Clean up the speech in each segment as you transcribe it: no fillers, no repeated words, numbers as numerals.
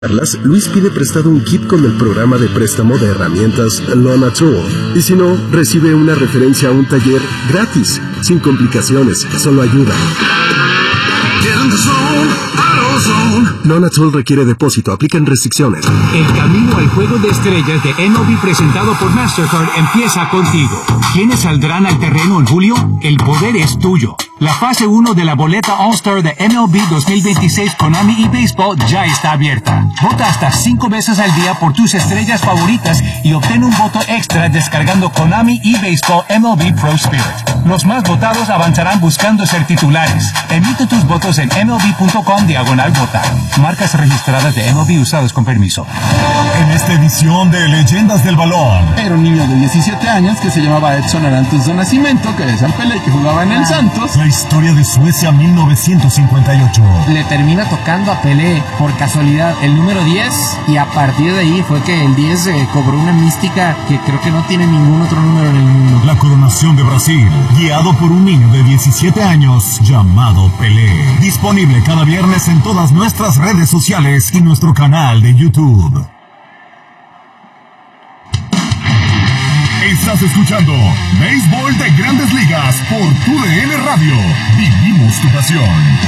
Luis pide prestado un kit con el programa de préstamo de herramientas Lona Tool. Y si no, recibe una referencia a un taller gratis, sin complicaciones, solo ayuda. Lona Tool requiere depósito, aplican restricciones. El camino al juego de estrellas de MLB presentado por Mastercard empieza contigo. ¿Quiénes saldrán al terreno en julio? El poder es tuyo. La fase 1 de la boleta All-Star de MLB 2026 Konami eBaseball ya está abierta. Vota hasta 5 veces al día por tus estrellas favoritas y obtén un voto extra descargando Konami eBaseball MLB Pro Spirit. Los más votados avanzarán buscando ser titulares. Emite tus votos en MLB.com/votar. Marcas registradas de MLB usadas con permiso. En esta edición de Leyendas del Balón, era un niño de 17 años que se llamaba Edson Arantes do Nascimento, que decían Pelé, que jugaba en el Santos. La historia de Suecia 1958. Le termina tocando a Pelé por casualidad el número 10 y a partir de ahí fue que el 10 cobró una mística que creo que no tiene ningún otro número en el mundo. La coronación de Brasil, guiado por un niño de 17 años llamado Pelé. Disponible cada viernes en todas nuestras redes sociales y nuestro canal de YouTube. Estás escuchando Béisbol de Grandes Ligas por TUDN Radio. Vivimos tu pasión.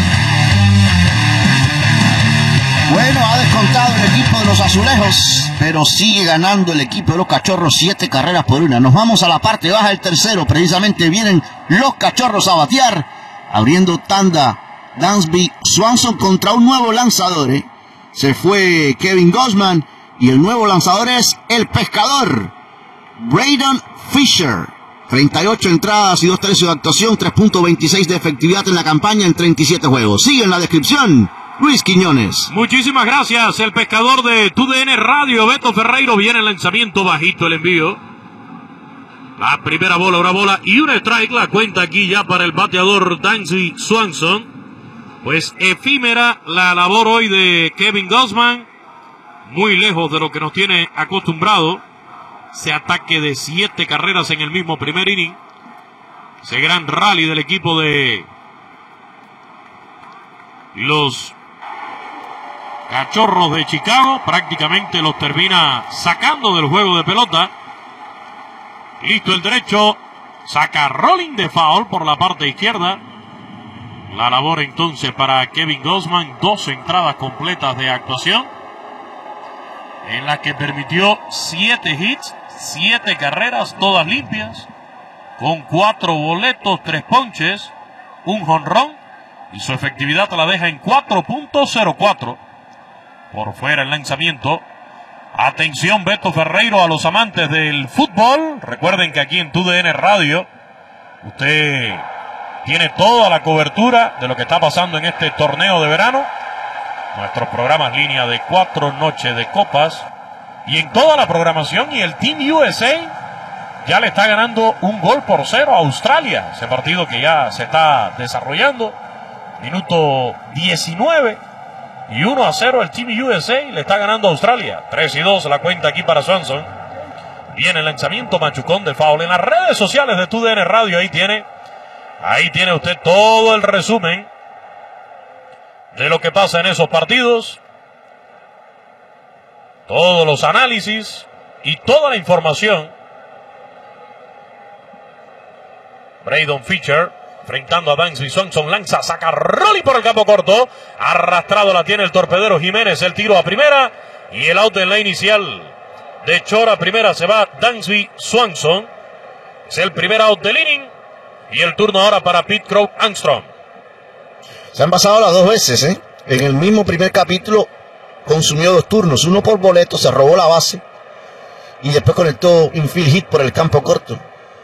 Bueno, ha descontado el equipo de los azulejos, pero sigue ganando el equipo de los cachorros 7 carreras por 1. Nos vamos a la parte baja del tercero. Precisamente vienen los cachorros a batear, abriendo tanda. Dansby Swanson contra un nuevo lanzador. Se fue Kevin Gausman y el nuevo lanzador es el pescador Braden Fisher. 38 entradas y 2 tercios de actuación, 3.26 de efectividad en la campaña en 37 juegos. Sigue en la descripción Luis Quiñones. Muchísimas gracias, el pescador de TUDN Radio, Beto Ferreiro. Viene el lanzamiento bajito, el envío. La primera bola, una bola y un strike. La cuenta aquí ya para el bateador Dansby Swanson. Pues efímera la labor hoy de Kevin Gausman. Muy lejos de lo que nos tiene acostumbrado. Ese ataque de 7 carreras en el mismo primer inning. Ese gran rally del equipo de los Cachorros de Chicago. Prácticamente los termina sacando del juego de pelota. Listo el derecho. Saca rolling de foul por la parte izquierda. La labor entonces para Kevin Gausman. 2 entradas completas de actuación, en las que permitió 7 hits, 7 carreras, todas limpias, con 4 boletos, 3 ponches, un jonrón, y su efectividad la deja en 4.04. Por fuera el lanzamiento. Atención, Beto Ferreiro, a los amantes del fútbol. Recuerden que aquí en TUDN Radio usted tiene toda la cobertura de lo que está pasando en este torneo de verano. Nuestros programas línea de 4 noches de copas. Y en toda la programación. Y el Team USA ya le está ganando 1-0 a Australia. Ese partido que ya se está desarrollando. Minuto 19. Y 1-0 el Team USA le está ganando a Australia. 3-2 la cuenta aquí para Swanson. Viene el lanzamiento machucón de foul. En las redes sociales de TUDN Radio ahí tiene usted todo el resumen de lo que pasa en esos partidos, todos los análisis y toda la información. Braden Fisher enfrentando a Dansby Swanson, lanza, saca rolling por el campo corto, arrastrado la tiene el torpedero Jiménez, el tiro a primera y el out en la inicial de Chora. Primera se va Dansby Swanson, es el primer out del inning. Y el turno ahora para Pete Crow Armstrong. Se han pasado las 2 veces, En el mismo primer capítulo consumió 2 turnos, uno por boleto, se robó la base y después conectó infield hit por el campo corto.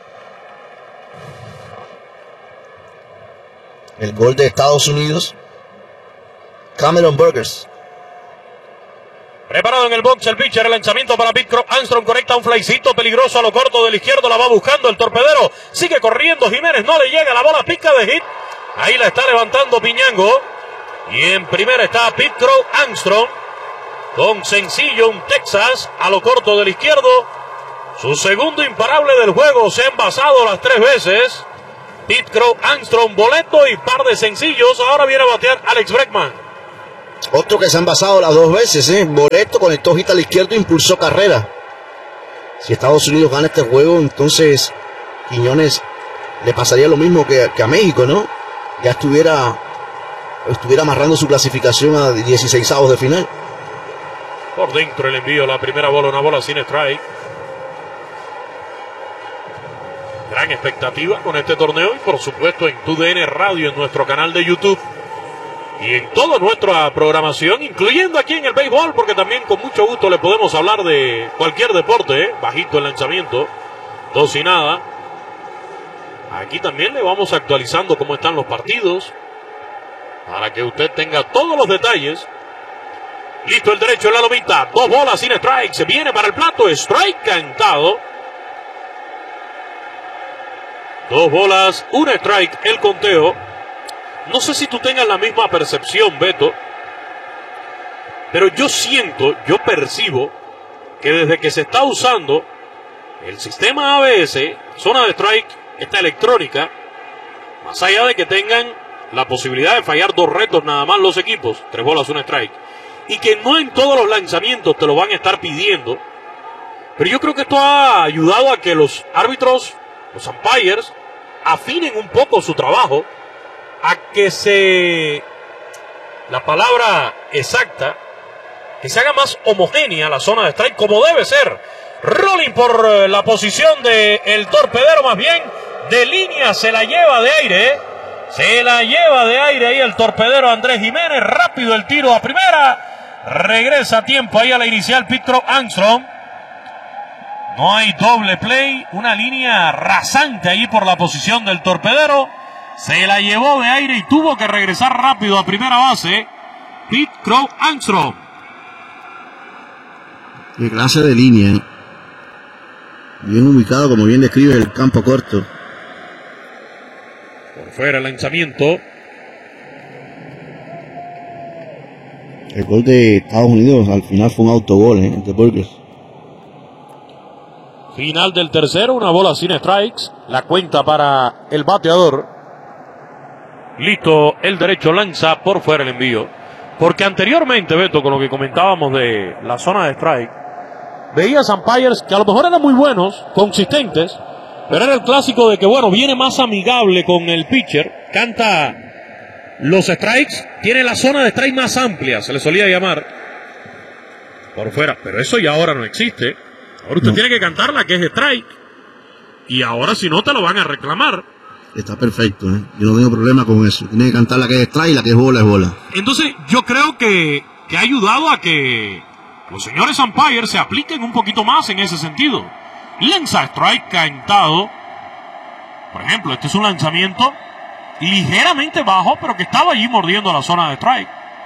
El gol de Estados Unidos, Cameron Burgers. Preparado en el box el pitcher, el lanzamiento para Pete Crow Armstrong, conecta un flycito peligroso a lo corto del izquierdo, la va buscando el torpedero, sigue corriendo Jiménez, no le llega, la bola pica de hit, ahí la está levantando Piñango, y en primera está Pete Crow Armstrong, con sencillo un Texas a lo corto del izquierdo, su segundo imparable del juego, se ha envasado las 3 veces, Pete Crow Armstrong, boleto y par de sencillos, ahora viene a batear Alex Bregman. Otro que se han basado las dos veces, Boleto conectó hit al izquierdo, impulsó carrera. Si Estados Unidos gana este juego, entonces Quiñones le pasaría lo mismo que a México, ¿no? Ya estuviera amarrando su clasificación a 16avos de final. Por dentro el envío, la primera bola, una bola sin strike. Gran expectativa con este torneo y por supuesto en TUDN Radio, en nuestro canal de YouTube y en toda nuestra programación, incluyendo aquí en el béisbol, porque también con mucho gusto le podemos hablar de cualquier deporte, bajito el lanzamiento, 2-0. Aquí también le vamos actualizando cómo están los partidos, para que usted tenga todos los detalles. Listo el derecho en la lomita, 2 bolas sin strike, se viene para el plato, strike cantado. 2 bolas, 1 strike, el conteo. No sé si tú tengas la misma percepción, Beto, pero yo percibo que desde que se está usando el sistema ABS, zona de strike, esta electrónica, más allá de que tengan la posibilidad de fallar 2 retos nada más los equipos, 3 bolas, 1 strike, y que no en todos los lanzamientos te lo van a estar pidiendo, pero yo creo que esto ha ayudado a que los árbitros, los umpires, afinen un poco su trabajo, a que la palabra exacta, que se haga más homogénea la zona de strike como debe ser. Rolling por la posición del torpedero, más bien de línea, se la lleva de aire. Se la lleva de aire ahí el torpedero Andrés Jiménez. Rápido el tiro a primera. Regresa a tiempo ahí a la inicial Pete Crow Armstrong. No hay doble play. Una línea rasante ahí por la posición del torpedero. Se la llevó de aire y tuvo que regresar rápido a primera base Pete Crow Armstrong. Qué clase de línea, bien ubicado, como bien describe el campo corto. Por fuera el lanzamiento. El gol de Estados Unidos al final fue un autogol, de Burgers. Final del tercero, una bola sin strikes. La cuenta para el bateador. Listo, el derecho lanza por fuera el envío. Porque anteriormente, Beto, con lo que comentábamos de la zona de strike, veías umpires que a lo mejor eran muy buenos, consistentes, pero era el clásico de que, bueno, viene más amigable con el pitcher, canta los strikes, tiene la zona de strike más amplia, se le solía llamar, por fuera. Pero eso ya ahora no existe. Ahora usted tiene que cantar la que es strike, y ahora si no te lo van a reclamar. Está perfecto, yo no tengo problema con eso. Tiene que cantar la que es strike y la que es bola es bola. Entonces yo creo que ha ayudado a que los señores umpires se apliquen un poquito más en ese sentido. Lanza strike cantado. Por ejemplo, este es un lanzamiento ligeramente bajo, pero que estaba allí mordiendo la zona de strike.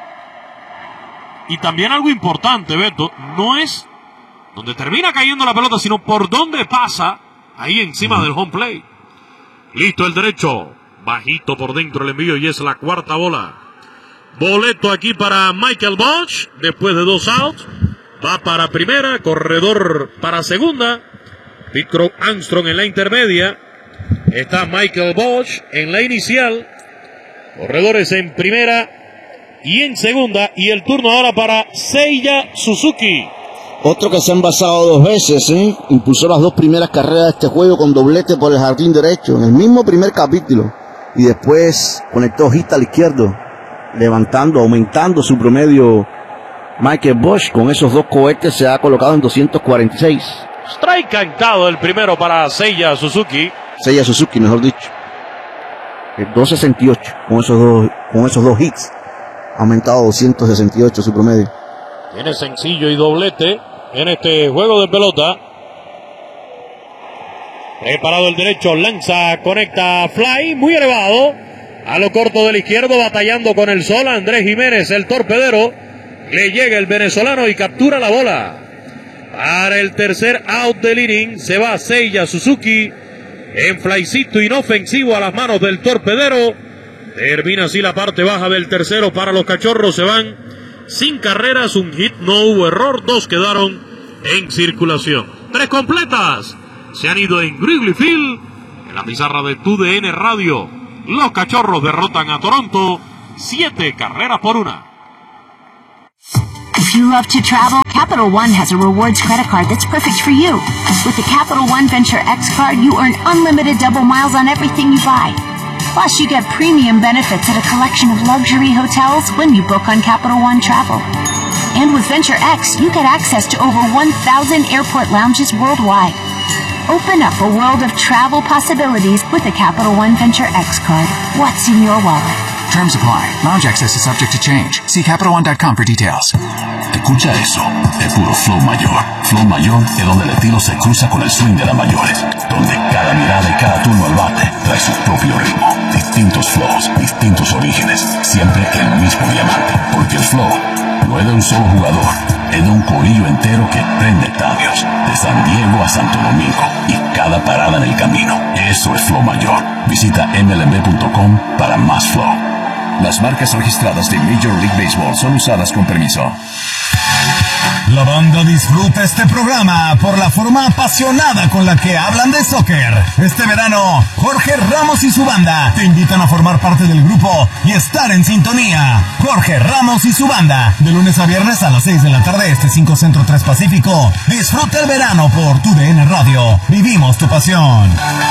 Y también algo importante, Beto, no es donde termina cayendo la pelota, sino por donde pasa ahí encima del home plate. Listo el derecho, bajito por dentro el envío y es la cuarta bola. Boleto aquí para Michael Bosch, después de 2 outs, va para primera, corredor para segunda, Pete Crow Armstrong en la intermedia, está Michael Bosch en la inicial, corredores en primera y en segunda, y el turno ahora para Seiya Suzuki. Otro que se han basado 2 veces, impulsó las 2 primeras carreras de este juego con doblete por el jardín derecho, en el mismo primer capítulo, y después conectó hit al izquierdo, aumentando su promedio. Michael Bosch con esos 2 cohetes se ha colocado en 246. Strike cantado el primero para Seiya Suzuki. Seiya Suzuki, mejor dicho. El 268 con esos dos hits. Ha aumentado 268 su promedio. Tiene sencillo y doblete en este juego de pelota. Preparado el derecho, lanza, conecta, fly, muy elevado. A lo corto del izquierdo, batallando con el sol, Andrés Jiménez, el torpedero. Le llega el venezolano y captura la bola. Para el tercer out del inning, se va Seiya Suzuki en flycito inofensivo a las manos del torpedero. Termina así la parte baja del tercero para los Cachorros. Se van sin carreras, un hit, no hubo error, 2 quedaron en circulación. 3 completas se han ido en Wrigley Field. En la pizarra de TUDN Radio, los Cachorros derrotan a Toronto 7 carreras por 1. If you love to travel, Capital One has a rewards credit card that's perfect for you. With the Capital One Venture X card, you earn unlimited double miles on everything you buy. Plus, you get premium benefits at a collection of luxury hotels when you book on Capital One Travel. And with Venture X, you get access to over 1,000 airport lounges worldwide. Open up a world of travel possibilities with the Capital One Venture X card. What's in your wallet? Terms apply. Lounge access is subject to change. See CapitalOne.com for details. Escucha eso. Es puro flow mayor. Flow mayor es donde el estilo se cruza con el swing de las mayores. Donde cada mirada y cada turno al bate trae su propio ritmo. Distintos flows, distintos orígenes. Siempre el mismo diamante. Porque el flow no es de un solo jugador. Es de un corillo entero que prende estadios. De San Diego a Santo Domingo. Y cada parada en el camino. Eso es flow mayor. Visita mlb.com para más flow. Las marcas registradas de Major League Baseball son usadas con permiso. La banda disfruta este programa por la forma apasionada con la que hablan de soccer. Este verano, Jorge Ramos y su banda te invitan a formar parte del grupo y estar en sintonía. Jorge Ramos y su banda, de lunes a viernes a las 6 de la tarde, 5 Centro 3 Pacífico. Disfruta el verano por TUDN Radio. Vivimos tu pasión.